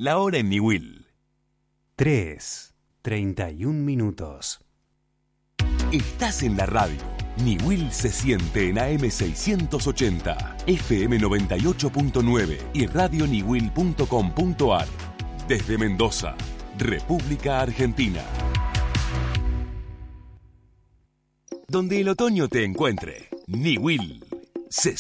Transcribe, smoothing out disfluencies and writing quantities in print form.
La hora en Niwil. 3:31. Estás en la radio. Niwil se siente en AM680, FM 98.9 y radioniwil.com.ar. Desde Mendoza, República Argentina. Donde el otoño te encuentre, Niwil se